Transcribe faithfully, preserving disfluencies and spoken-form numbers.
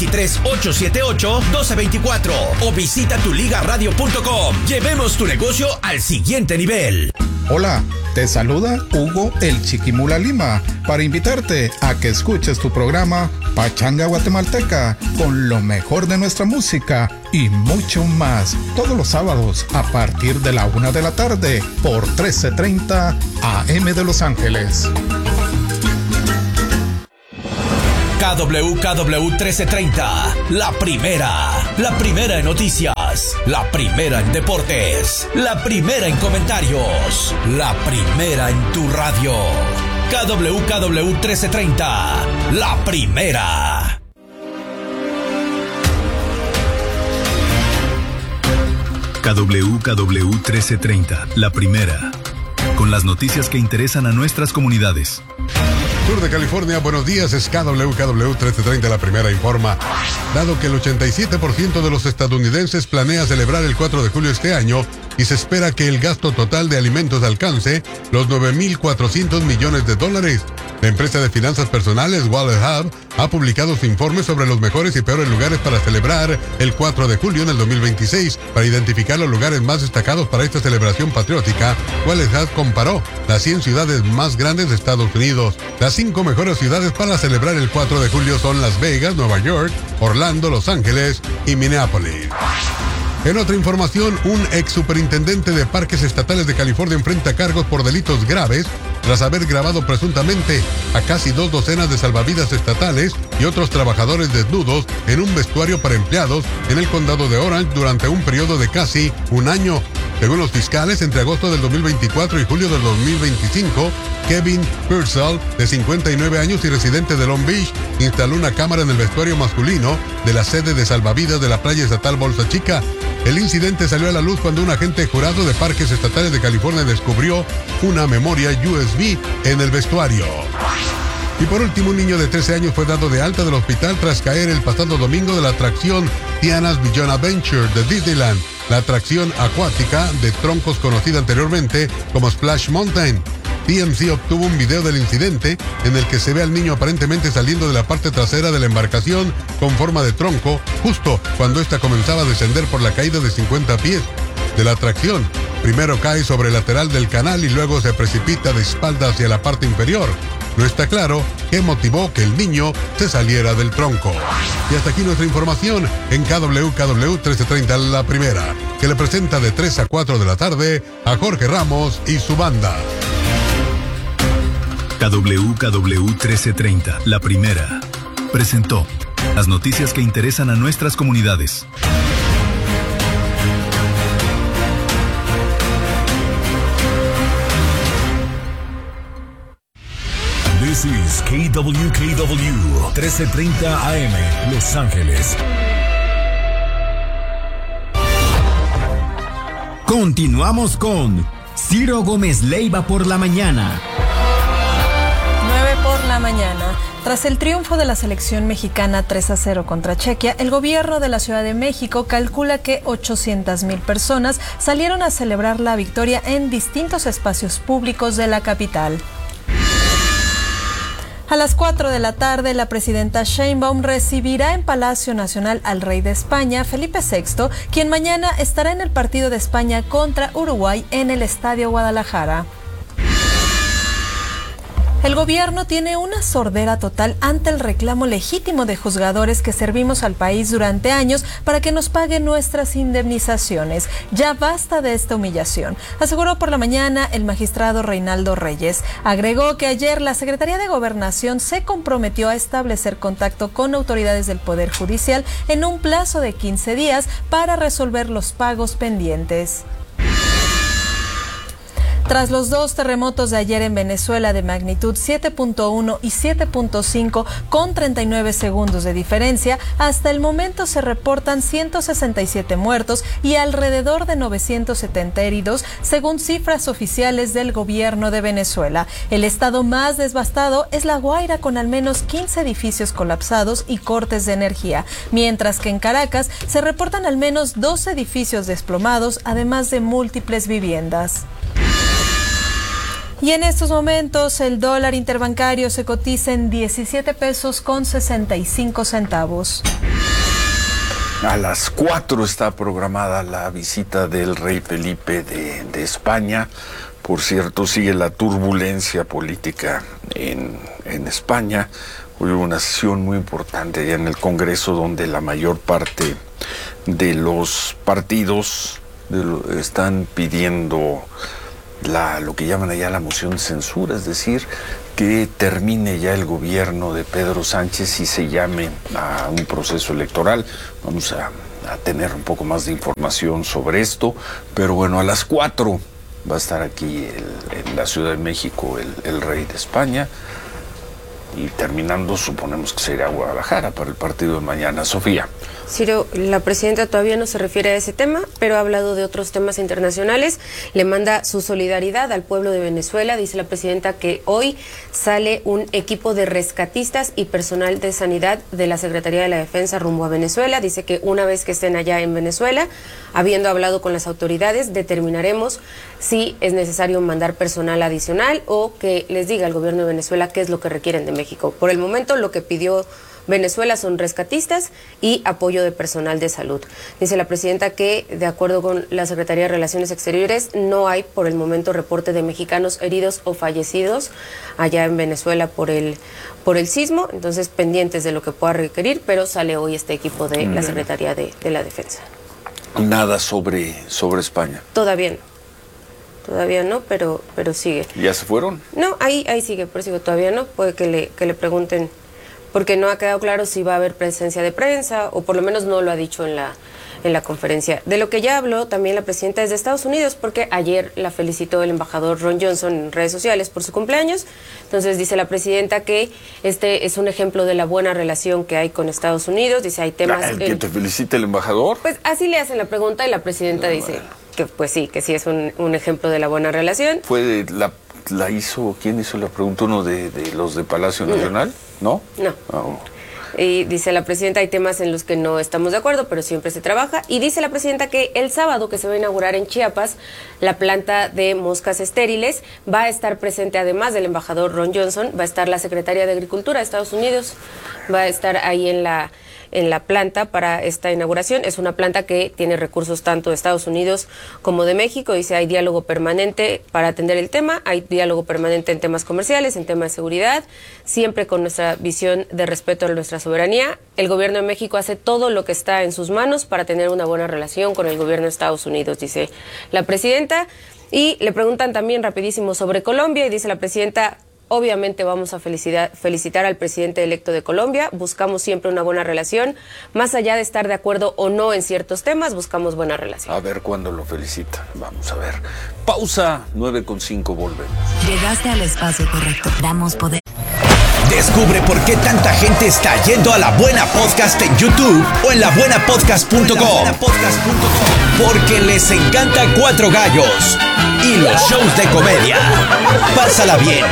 veintitrés, ochocientos setenta y ocho, doce veinticuatro o visita tu liga radio punto com. Llevemos tu negocio al siguiente nivel. Hola, te saluda Hugo el Chiquimula Lima para invitarte a que escuches tu programa Pachanga Guatemalteca con lo mejor de nuestra música y mucho más todos los sábados a partir de la una de la tarde por trece treinta A M de Los Ángeles. K W K W trece treinta, la primera, la primera en noticias, la primera en deportes, la primera en comentarios, la primera en tu radio. K W K W trece treinta, la primera. K W K W trece treinta, la primera, con las noticias que interesan a nuestras comunidades. Sur de California, buenos días, es K W K W trece treinta, la primera informa. Dado que el ochenta y siete por ciento de los estadounidenses planea celebrar el cuatro de julio este año y se espera que el gasto total de alimentos alcance los nueve mil cuatrocientos millones de dólares, la empresa de finanzas personales Wallet Hub ha publicado su informe sobre los mejores y peores lugares para celebrar el cuatro de julio en el dos mil veintiséis. Para identificar los lugares más destacados para esta celebración patriótica, Wallet Hub comparó las cien ciudades más grandes de Estados Unidos. Las cinco mejores ciudades para celebrar el cuatro de julio son Las Vegas, Nueva York, Orlando, Los Ángeles y Minneapolis. En otra información, un ex superintendente de parques estatales de California enfrenta cargos por delitos graves tras haber grabado presuntamente a casi dos docenas de salvavidas estatales y otros trabajadores desnudos en un vestuario para empleados en el condado de Orange durante un periodo de casi un año. Según los fiscales, entre agosto del dos mil veinticuatro y julio del dos mil veinticinco, Kevin Purcell, de cincuenta y nueve años y residente de Long Beach, instaló una cámara en el vestuario masculino de la sede de salvavidas de la playa estatal Bolsa Chica. El incidente salió a la luz cuando un agente jurado de parques estatales de California descubrió una memoria U S B en el vestuario. Y por último, un niño de trece años fue dado de alta del hospital tras caer el pasado domingo de la atracción Tiana's Beyond Adventure de Disneyland, la atracción acuática de troncos conocida anteriormente como Splash Mountain. T M Z obtuvo un video del incidente en el que se ve al niño aparentemente saliendo de la parte trasera de la embarcación con forma de tronco, justo cuando ésta comenzaba a descender por la caída de cincuenta pies de la atracción. Primero cae sobre el lateral del canal y luego se precipita de espalda hacia la parte inferior. No está claro qué motivó que el niño se saliera del tronco. Y hasta aquí nuestra información en K W K W trece treinta, la primera, que le presenta de tres a cuatro de la tarde a Jorge Ramos y su banda. K W K W trece treinta, la primera, presentó las noticias que interesan a nuestras comunidades. This is K W K W trece treinta A M, Los Ángeles. Continuamos con Ciro Gómez Leiva por la mañana. nueve por la mañana. Tras el triunfo de la selección mexicana tres a cero contra Chequia, el gobierno de la Ciudad de México calcula que ochocientas mil personas salieron a celebrar la victoria en distintos espacios públicos de la capital. A las cuatro de la tarde, la presidenta Sheinbaum recibirá en Palacio Nacional al rey de España, Felipe sexto, quien mañana estará en el partido de España contra Uruguay en el Estadio Guadalajara. El gobierno tiene una sordera total ante el reclamo legítimo de juzgadores que servimos al país durante años para que nos paguen nuestras indemnizaciones. Ya basta de esta humillación, aseguró por la mañana el magistrado Reinaldo Reyes. Agregó que ayer la Secretaría de Gobernación se comprometió a establecer contacto con autoridades del Poder Judicial en un plazo de quince días para resolver los pagos pendientes. Tras los dos terremotos de ayer en Venezuela de magnitud siete punto uno y siete punto cinco con treinta y nueve segundos de diferencia, hasta el momento se reportan ciento sesenta y siete muertos y alrededor de novecientos setenta heridos, según cifras oficiales del gobierno de Venezuela. El estado más devastado es La Guaira, con al menos quince edificios colapsados y cortes de energía, mientras que en Caracas se reportan al menos doce edificios desplomados, además de múltiples viviendas. Y en estos momentos el dólar interbancario se cotiza en diecisiete pesos con sesenta y cinco centavos. A las cuatro está programada la visita del rey Felipe de, de España. Por cierto, sigue la turbulencia política en, en España. Hoy hubo una sesión muy importante allá en el Congreso donde la mayor parte de los partidos de lo, están pidiendo la, lo que llaman allá la moción de censura, es decir, que termine ya el gobierno de Pedro Sánchez y se llame a un proceso electoral. Vamos a, a tener un poco más de información sobre esto, pero bueno, a las cuatro va a estar aquí el, en la Ciudad de México el, el rey de España. Y terminando, suponemos que se irá a Guadalajara para el partido de mañana. Sofía. Ciro, la presidenta todavía no se refiere a ese tema, pero ha hablado de otros temas internacionales. Le manda su solidaridad al pueblo de Venezuela. Dice la presidenta que hoy sale un equipo de rescatistas y personal de sanidad de la Secretaría de la Defensa rumbo a Venezuela. Dice que una vez que estén allá en Venezuela, habiendo hablado con las autoridades, determinaremos si es necesario mandar personal adicional o que les diga al gobierno de Venezuela qué es lo que requieren de México. Por el momento, lo que pidió Venezuela son rescatistas y apoyo de personal de salud. Dice la presidenta que, de acuerdo con la Secretaría de Relaciones Exteriores, no hay por el momento reporte de mexicanos heridos o fallecidos allá en Venezuela por el por el sismo, entonces pendientes de lo que pueda requerir, pero sale hoy este equipo de la Secretaría de, de la Defensa. Nada sobre, sobre España. Todavía no. Todavía no, pero pero sigue. ¿Ya se fueron? No, ahí ahí sigue, pero sigo, todavía no. Puede que le, que le pregunten, porque no ha quedado claro si va a haber presencia de prensa, o por lo menos no lo ha dicho en la, en la conferencia. De lo que ya habló también la presidenta es de Estados Unidos, porque ayer la felicitó el embajador Ron Johnson en redes sociales por su cumpleaños. Entonces dice la presidenta que este es un ejemplo de la buena relación que hay con Estados Unidos. Dice, hay temas... ¿El que el, te felicite el embajador? Pues así le hacen la pregunta y la presidenta no, dice... Bueno. Que pues sí, que sí es un, un ejemplo de la buena relación. ¿Fue la, la hizo, quién hizo la pregunta? ¿Uno de, de los de Palacio Nacional? ¿No? No. Oh. Y dice la presidenta, hay temas en los que no estamos de acuerdo, pero siempre se trabaja. Y dice la presidenta que el sábado que se va a inaugurar en Chiapas la planta de moscas estériles, va a estar presente, además del embajador Ron Johnson, va a estar la secretaria de Agricultura de Estados Unidos, va a estar ahí en la... en la planta para esta inauguración. Es una planta que tiene recursos tanto de Estados Unidos como de México. Dice, hay diálogo permanente para atender el tema, hay diálogo permanente en temas comerciales, en temas de seguridad, siempre con nuestra visión de respeto a nuestra soberanía. El gobierno de México hace todo lo que está en sus manos para tener una buena relación con el gobierno de Estados Unidos, dice la presidenta. Y le preguntan también rapidísimo sobre Colombia y dice la presidenta, obviamente vamos a felicitar, felicitar al presidente electo de Colombia, buscamos siempre una buena relación, más allá de estar de acuerdo o no en ciertos temas, buscamos buena relación. A ver cuándo lo felicita, vamos a ver. Pausa, nueve con cinco, volvemos. Llegaste al espacio correcto, damos poder. Descubre por qué tanta gente está yendo a La Buena Podcast en YouTube o en la buena podcast punto com. Porque les encanta Cuatro Gallos y los shows de comedia. Pásala bien,